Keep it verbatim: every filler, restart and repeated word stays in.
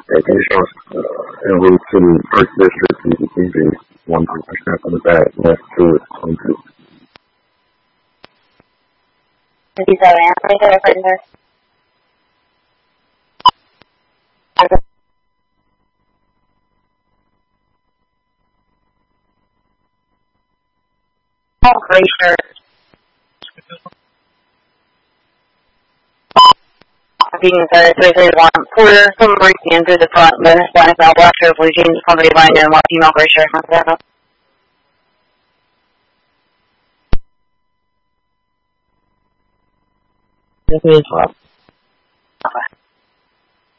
They shows uh, in Route City, First District, P C T V, one hundred percent of the back, next to it, twenty-two. fifty-seven, right there, right there. Oh, great shirt. Being third, three three one. Porter, someone breaking in through the front, then Hispanic male, black shirt, blue jeans, somebody line in, white female, gray shirt. How's that up? This is what? Okay.